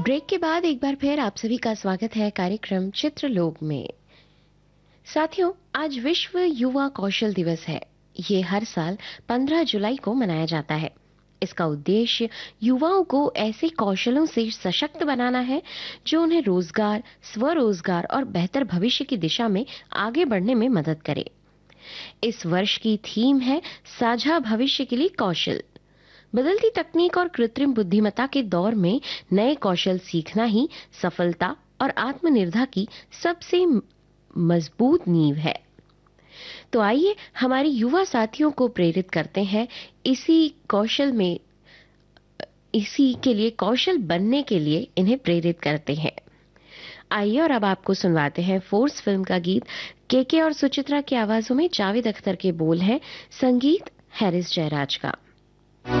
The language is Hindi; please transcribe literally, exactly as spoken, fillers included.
ब्रेक के बाद एक बार फिर आप सभी का स्वागत है कार्यक्रम चित्रलोक में। साथियों, आज विश्व युवा कौशल दिवस है। ये हर साल पंद्रह जुलाई को मनाया जाता है। इसका उद्देश्य युवाओं को ऐसे कौशलों से सशक्त बनाना है जो उन्हें रोजगार, स्वरोजगार और बेहतर भविष्य की दिशा में आगे बढ़ने में मदद करे। इस वर्ष की थीम है साझा भविष्य के लिए कौशल। बदलती तकनीक और कृत्रिम बुद्धिमत्ता के दौर में नए कौशल सीखना ही सफलता और आत्मनिर्भरता की सबसे मजबूत नींव है। तो आइए हमारे युवा साथियों को प्रेरित करते हैं इसी कौशल में इसी के लिए कौशल बनने के लिए इन्हें प्रेरित करते हैं। आइए और अब आपको सुनवाते हैं फोर्स फिल्म का गीत। केके और सुचित्रा की आवाजों में जावेद अख्तर के बोल हैं, संगीत हैरिस जयराज का।